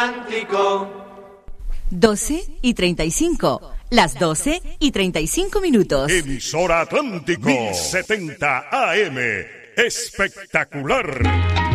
Atlántico. 12:35. Las 12:35. Emisora Atlántico 1070 AM. Espectacular.